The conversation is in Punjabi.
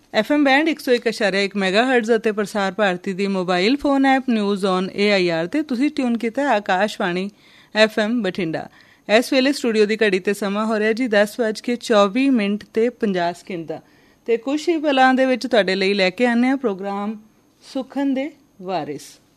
FM ਬੈਂਡ 101.1 ਮੈਗਾਹਰਟਜ਼ ਅਤੇ ਪ੍ਰਸਾਰ ਭਾਰਤੀ ਦੀ mobile phone app news on AIR ਤੇ ਤੁਸੀਂ ਟਿਊਨ ਕੀਤਾ ਆਕਾਸ਼ਵਾਣੀ FM ਬਠਿੰਡਾ। ਇਸ ਵੇਲੇ ਸਟੂਡੀਓ ਦੀ ਘੜੀ ਤੇ ਸਮਾਂ ਹੋ ਰਿਹਾ ਜੀ 10:24 ਤੇ 50 ਸਕਿੰਟ ਦਾ। ਤੇ ਕੁਛ ਹੀ ਪਲਾਂ ਦੇ ਵਿੱਚ ਤੁਹਾਡੇ ਲਈ ਲੈ ਕੇ ਆਉਂਦੇ ਹਾਂ ਪ੍ਰੋਗਰਾਮ ਸੁਖਨ ਦੇ ਵਾਰਿਸ।